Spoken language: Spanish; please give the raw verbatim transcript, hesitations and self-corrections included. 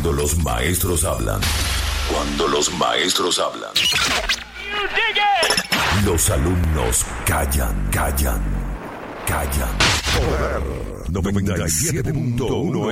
Cuando los maestros hablan. Cuando los maestros hablan. Los alumnos callan, callan, callan. Poder noventa y siete punto uno